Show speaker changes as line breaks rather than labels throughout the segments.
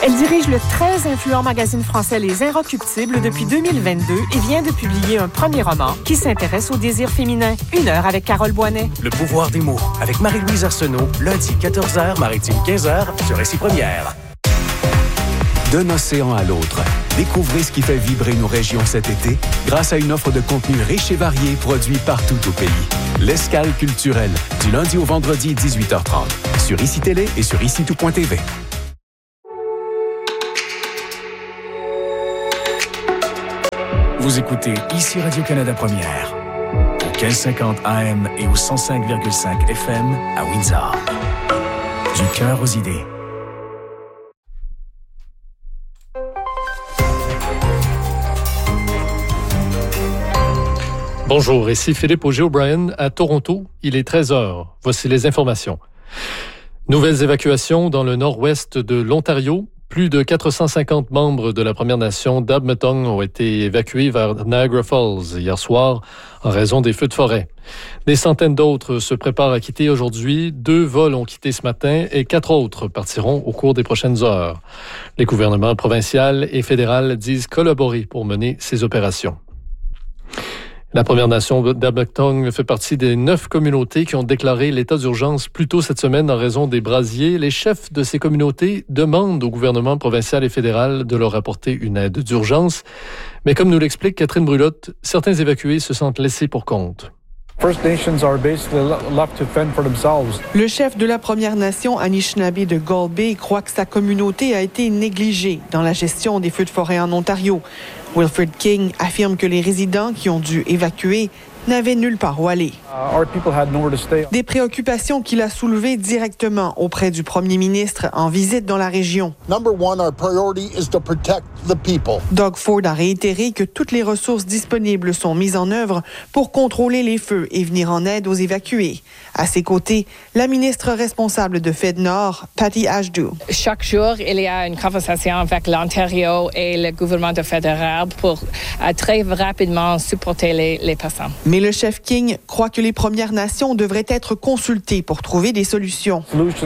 Elle dirige le très influent magazine français Les Inrecuptibles depuis 2022 et vient de publier un premier roman qui s'intéresse au désir féminin. 1 heure avec Carole Boinet.
Le pouvoir des mots avec Marie-Louise Arsenault, lundi 14h, Maritime 15h sur Récit Première.
D'un océan à l'autre, découvrez ce qui fait vibrer nos régions cet été grâce à une offre de contenu riche et varié produit partout au pays. L'Escale culturelle, du lundi au vendredi 18h30, sur ICI Télé et sur ICITout.tv.
Vous écoutez ici Radio-Canada Première, au 1550 AM et au 105,5 FM à Windsor. Du cœur aux idées.
Bonjour, ici Philippe Auger-O'Brien à Toronto. Il est 13h. Voici les informations. Nouvelles évacuations dans le nord-ouest de l'Ontario. Plus de 450 membres de la Première Nation d'Abmetong ont été évacués vers Niagara Falls hier soir en raison des feux de forêt. Des centaines d'autres se préparent à quitter aujourd'hui. 2 vols ont quitté ce matin et 4 autres partiront au cours des prochaines heures. Les gouvernements provincial et fédéral disent collaborer pour mener ces opérations. La Première Nation d'Abmetong fait partie des 9 communautés qui ont déclaré l'état d'urgence plus tôt cette semaine en raison des brasiers. Les chefs de ces communautés demandent au gouvernement provincial et fédéral de leur apporter une aide d'urgence. Mais comme nous l'explique Catherine Brulotte, certains évacués se sentent laissés pour compte.
Le chef de la Première Nation, Anishinaabe de Gull Bay, croit que sa communauté a été négligée dans la gestion des feux de forêt en Ontario. Wilfred King affirme que les résidents qui ont dû évacuer n'avaient nulle part où aller. Des préoccupations qu'il a soulevées directement auprès du premier ministre en visite dans la région. Doug Ford a réitéré que toutes les ressources disponibles sont mises en œuvre pour contrôler les feux et venir en aide aux évacués. À ses côtés, la ministre responsable de FedNord, Patty Ashdow.
Chaque jour, il y a une conversation avec l'Ontario et le gouvernement fédéral pour très rapidement supporter les personnes.
Mais le chef King croit que les Premières Nations devraient être consultées pour trouver des solutions.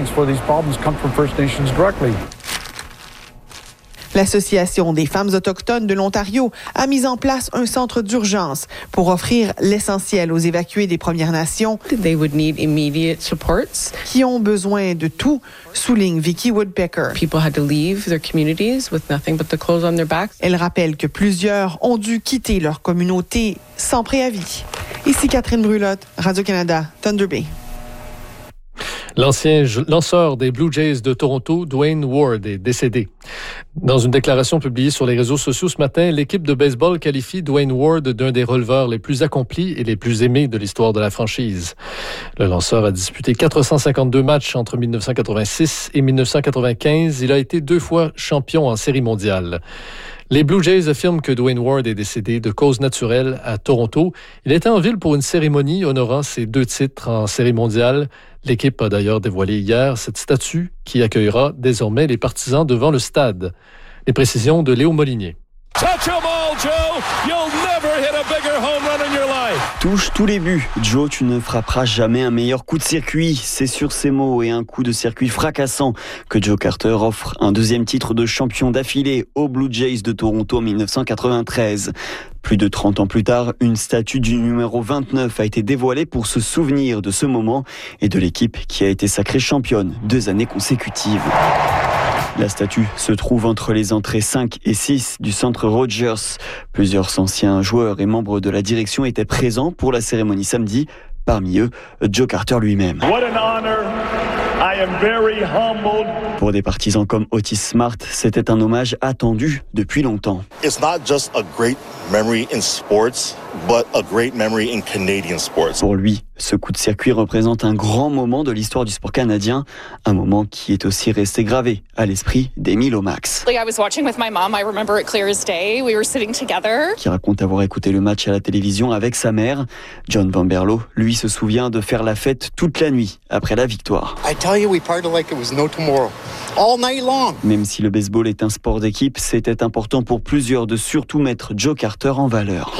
L'Association des femmes autochtones de l'Ontario a mis en place un centre d'urgence pour offrir l'essentiel aux évacués des Premières Nations qui ont besoin de tout, souligne Vicky Woodpecker. Elle rappelle que plusieurs ont dû quitter leur communauté sans préavis. Ici Catherine Brulotte, Radio-Canada, Thunder Bay.
L'ancien lanceur des Blue Jays de Toronto, Dwayne Ward, est décédé. Dans une déclaration publiée sur les réseaux sociaux ce matin, l'équipe de baseball qualifie Dwayne Ward d'un des releveurs les plus accomplis et les plus aimés de l'histoire de la franchise. Le lanceur a disputé 452 matchs entre 1986 et 1995. Il a été 2 fois champion en Série mondiale. Les Blue Jays affirment que Dwayne Ward est décédé de cause naturelle à Toronto. Il était en ville pour une cérémonie honorant ses 2 titres en Série mondiale. L'équipe a d'ailleurs dévoilé hier cette statue qui accueillera désormais les partisans devant le stade. Les précisions de Léo Molinier.
Touche tous les buts. Joe, tu ne frapperas jamais un meilleur coup de circuit. C'est sur ces mots et un coup de circuit fracassant que Joe Carter offre un 2e titre de champion d'affilée aux Blue Jays de Toronto en 1993. Plus de 30 ans plus tard, une statue du numéro 29 a été dévoilée pour se souvenir de ce moment et de l'équipe qui a été sacrée championne 2 années consécutives. La statue se trouve entre les entrées 5 et 6 du centre Rogers. Plusieurs anciens joueurs et membres de la direction étaient présents pour la cérémonie samedi. Parmi eux, Joe Carter lui-même. Pour des partisans comme Otis Smart, c'était un hommage attendu depuis longtemps. Pour lui, ce coup de circuit représente un grand moment de l'histoire du sport canadien, un moment qui est aussi resté gravé à l'esprit d'Emile Lomax. Qui raconte avoir écouté le match à la télévision avec sa mère. John Vamberlo, lui, se souvient de faire la fête toute la nuit après la victoire. Même si le baseball est un sport d'équipe, c'était important pour plusieurs de surtout mettre Joe Carter en valeur.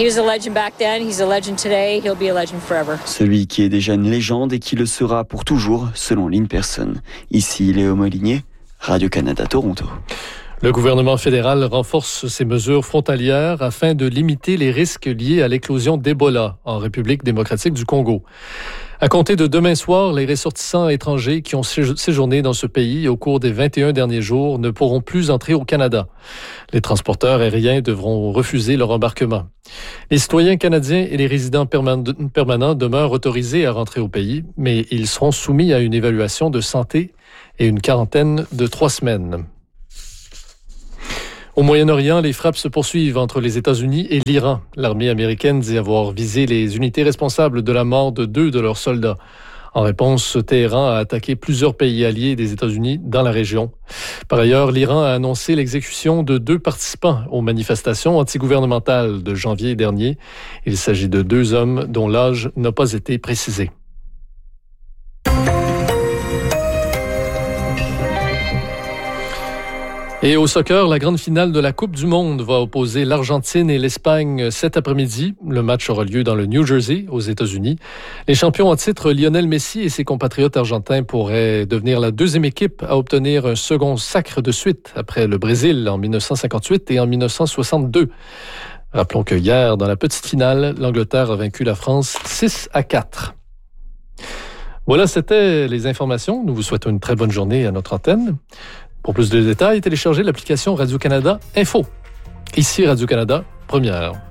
Celui qui est déjà une légende et qui le sera pour toujours, selon Lynn Person. Ici, Léo Molinier, Radio-Canada Toronto.
Le gouvernement fédéral renforce ses mesures frontalières afin de limiter les risques liés à l'éclosion d'Ebola en République démocratique du Congo. À compter de demain soir, les ressortissants étrangers qui ont séjourné dans ce pays au cours des 21 derniers jours ne pourront plus entrer au Canada. Les transporteurs aériens devront refuser leur embarquement. Les citoyens canadiens et les résidents permanents demeurent autorisés à rentrer au pays, mais ils seront soumis à une évaluation de santé et une quarantaine de 3 semaines. Au Moyen-Orient, les frappes se poursuivent entre les États-Unis et l'Iran. L'armée américaine dit avoir visé les unités responsables de la mort de 2 de leurs soldats. En réponse, Téhéran a attaqué plusieurs pays alliés des États-Unis dans la région. Par ailleurs, l'Iran a annoncé l'exécution de 2 participants aux manifestations antigouvernementales de janvier dernier. Il s'agit de 2 hommes dont l'âge n'a pas été précisé. Et au soccer, la grande finale de la Coupe du Monde va opposer l'Argentine et l'Espagne cet après-midi. Le match aura lieu dans le New Jersey, aux États-Unis. Les champions en titre, Lionel Messi et ses compatriotes argentins pourraient devenir la 2e équipe à obtenir un second sacre de suite après le Brésil en 1958 et en 1962. Rappelons que hier, dans la petite finale, l'Angleterre a vaincu la France 6-4. Voilà, c'était les informations. Nous vous souhaitons une très bonne journée à notre antenne. Pour plus de détails, téléchargez l'application Radio-Canada Info. Ici Radio-Canada, première.